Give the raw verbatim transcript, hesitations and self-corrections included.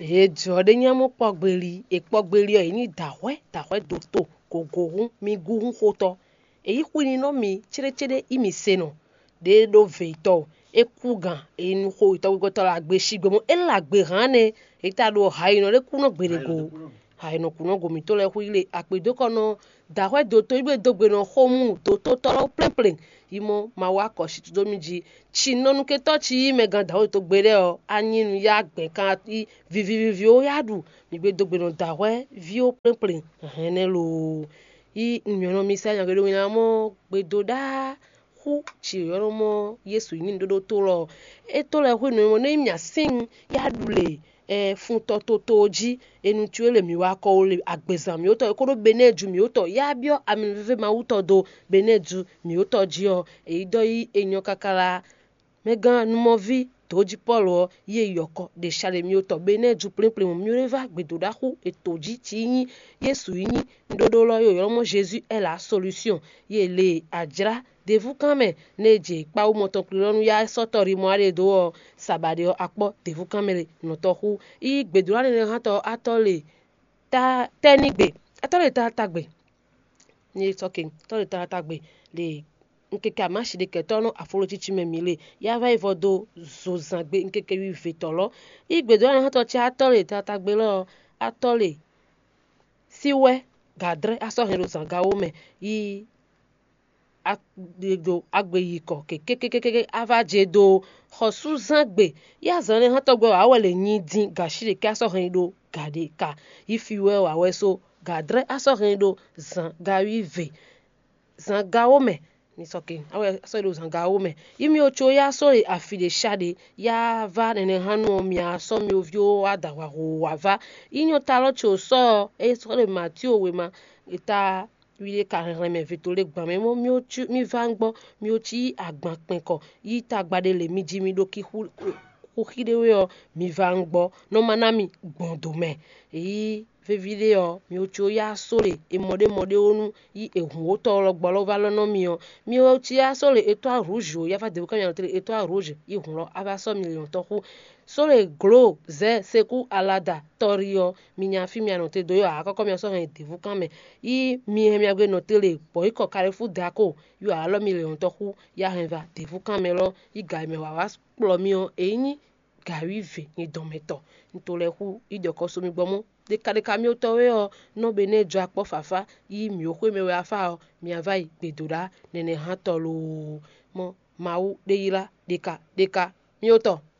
e jode nyamo pogbeli e pogbeli o ni dawe dawe doto gogohun mi guhun hoto e yikwini no mi chere chere imi seno de do veito e kugan e nu ho ito goto la gbe shigbo e la gbe hane e ta do haino le kuno gberego haino kuno go mi to le huile apedo kono dawe doto igbe dogbe no homu doto tolo plen plen imo mawa ko shi to mi ji chinonu ke to chi me gan dawe to gbere o anyinu ya gbe kan i vivi vivi o ya du mi gbe dogbe no dawe vi o plen plen hene lo i nyono mi sa nyagedo mi na mo gbe do da hu chi yoro mo yesu ni dodo to lo e to le hu no mo ne mi asin ya dule e fun to to toji enu ti o le mi wa ko le agbezan mi o to ko do beneju mi o to ya bio ami vive ma uto do beneju mi o to ji o e do yi enyo kakala megan numo vi toji polo ye yoko de shale mi o to beneju plen plen mi o reva gbedo da hu e toji ti yin yesu yin dodo lo yo yo mo jesus est la solution ye le ajra de vous quand même neje pa o moto plonu ya sotori mo are do sabade apo de vous quand même no to hu i gbedura ne ha to atole ta tenigbe atole ta tagbe ni talking tole ta tagbe le nkeke amashide ketono afolo chichi memile ya va ivodo zozangbe nkeke wi vetolo i gbedura ne ha to cha atole ta tagbe lo atole siwe gadre aso hero zanga ome i do agbeyiko kekekekeke avaje do hosuzangbe ya zane ha to gbo awele yin din gashire ke aso hen do gade ka ifiwe awe so gadre aso hen do zan gawi ve zanga ome ni soke awe so do zanga ome imi ocho ya so afide shade ya va nene hanu mi aso mi ovio adawa ho ava inyo talo cho so e so le matio we ma ita wile karere me vetole gba me mo mi o chu mi vangbo mi o chi agban pinko yi ta gbade le mi ji mi do ki hu hu hidewe o mi vangbo no manami gbondo me yi ve video mi o chu ya sole e mode mode onu yi ehun o to lo gbo lo va lo no mi o mi o chi ya sole étoile rouge ya va de kan ya tele étoile rouge yi hun lo ava so million to hu sole glow ze seku alada torio minya fi mi anote do yo akoko mi so han devu kan me i mi he mi agbe no tele bo iko kare fu dako yo alo million to hu ya han va devu kan me lo i ga me wa wa plo mi o eyin gari ve ni dometo ntole hu i de ko so mi gbomo de kade ka mi o to we o no be ne jo apo fafa i mi o kwe me we afa o mi ava igbedora nene han to lo mo mawu de yira deka deka mi o to